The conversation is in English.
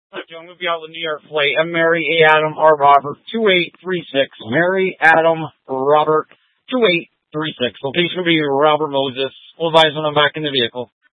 I'm going to be out with New York Flight. I'm Mary A. Adam R. Robert 2836. Mary Adam Robert 2836. Location will be Robert Moses. We'll advise when I'm back in the vehicle.